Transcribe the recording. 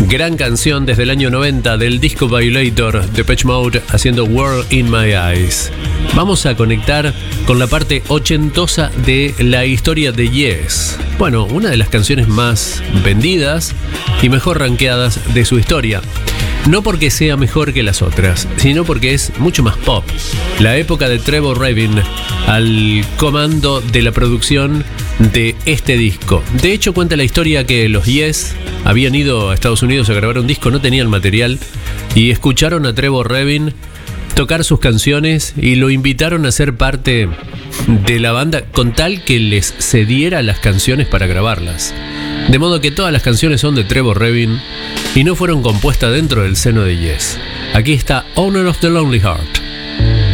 Gran canción desde el año 90 del disco Violator, Depeche Mode haciendo World in My Eyes. Vamos a conectar con la parte ochentosa de la historia de Yes. Bueno, una de las canciones más vendidas y mejor rankeadas de su historia. No porque sea mejor que las otras, sino porque es mucho más pop. La época de Trevor Rabin al comando de la producción de este disco. De hecho, cuenta la historia que los Yes habían ido a Estados Unidos a grabar un disco, no tenían material, y escucharon a Trevor Rabin tocar sus canciones y lo invitaron a ser parte de la banda con tal que les cediera las canciones para grabarlas. De modo que todas las canciones son de Trevor Rabin y no fueron compuestas dentro del seno de Yes. Aquí está Owner of the Lonely Heart.